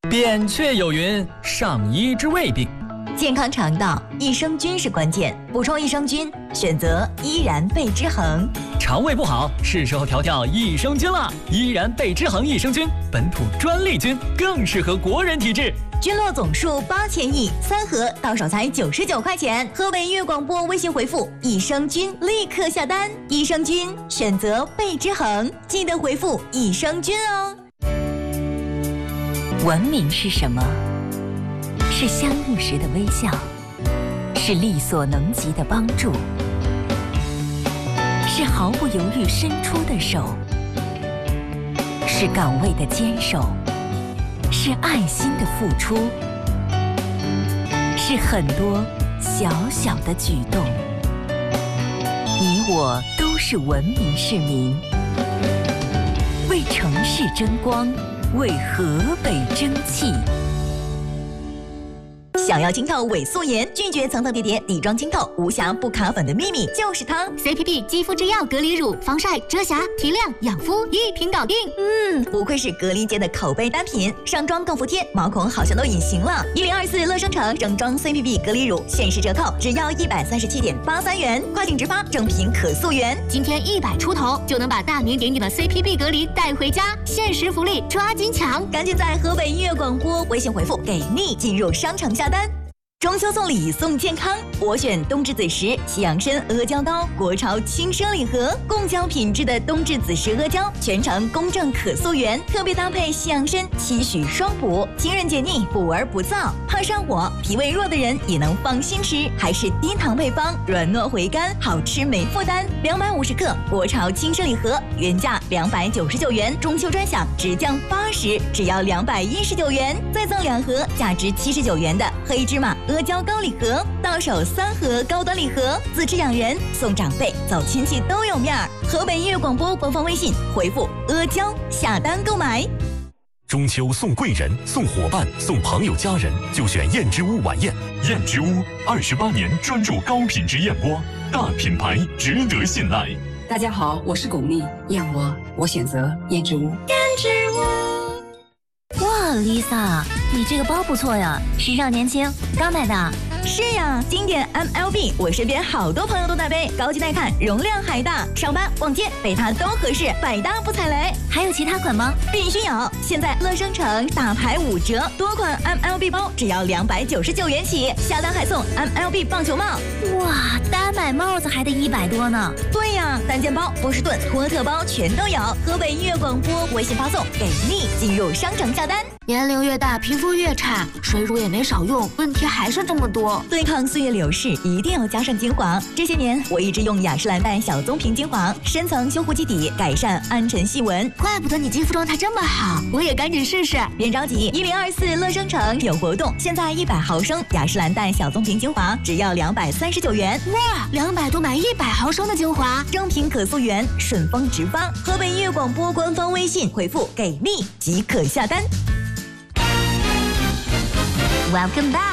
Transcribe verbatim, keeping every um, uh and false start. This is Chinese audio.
扁鹊有云：上医之未病。 健康肠道，益生菌是关键。补充益生菌，选择依然贝之恒。 肠胃不好，是时候调调益生菌了。依然贝之恒益生菌，本土专利菌，更适合国人体质。 菌落总数八千亿，三盒到手才九十九块钱。河北粤广播微信回复益生菌，立刻下单。益生菌选择贝之恒，记得回复益生菌哦。 文明是什么？是相遇时的微笑，是力所能及的帮助，是毫不犹豫伸出的手，是岗位的坚守，是爱心的付出，是很多小小的举动。你我都是文明市民，为城市争光，为河北争气。 想要清透伪素颜，拒绝层层叠叠底妆清透，无瑕不卡粉的秘密就是它。 C P P 肌肤之钥隔离乳，防晒、遮瑕、提亮、养肤一瓶搞定。 嗯，不愧是隔离界的口碑单品，上妆更服帖，毛孔好像都隐形了。一零二四乐生城整装 C P P 隔离乳限时折扣，只要一百三十七点八三元，跨境直发，正品可溯源。 今天一百出头就能把大名鼎鼎的 C P P 隔离带回家，限时福利，抓紧抢！ 赶紧在河北粤广播微信回复给力进入商城下单。中秋送礼送健康，我选冬至子时西洋参阿胶糕，国潮轻奢礼盒，贡胶品质的冬至子时阿胶，全程公正可溯源，特别搭配西洋参，期许双补，清润解腻，补而不燥。怕上火、脾胃弱的人也能放心吃，还是低糖配方，软糯回甘，好吃没负担。两百五十克国潮轻奢礼盒，原价两百九十九元，中秋专享直降八十，只要两百一十九元，再赠两盒价值七十九元的黑芝麻阿胶糕礼盒，到手三盒高端礼盒，自吃养人，送长辈，走亲戚都有面儿。河北粤广播官方微信回复阿胶下单购买。 中秋送贵人、送伙伴、送朋友家人，就选燕之屋晚宴。燕之屋二十八年专注高品质燕窝，大品牌值得信赖。 大家好，我是巩俐，燕窝我选择燕之屋。 燕之屋。 哇 ，Lisa， 你这个包不错呀，时尚年轻，刚买的。 是呀，经典 M L B， 我身边好多朋友都在背，高级耐看，容量还大，上班逛街背它都合适，百搭不踩雷。 还有其他款吗？ 必须有！现在乐生城大牌五折，多款 M L B 包只要两百九十九元起，下单还送 M L B 棒球帽。 哇，单买帽子还得一百多呢。 对呀，单肩包、波士顿、托特包全都有。河北粤广播微信发送给力，进入商城下单。 年龄越大，皮肤越差，水乳也没少用，问题还是这么多。 对抗岁月流逝，一定要加上精华。这些年，我一直用雅诗兰黛小棕瓶精华，深层修护基底，改善暗沉细纹。 怪不得你肌肤状态这么好，我也赶紧试试。 别着急，一零二四乐生城有活动，现在一百毫升雅诗兰黛小棕瓶精华只要两百三十九元。 哇，两百多买一百毫升的精华， 正品可溯源，顺丰直发。河北粤广播官方微信回复给力即可下单。 Welcome back。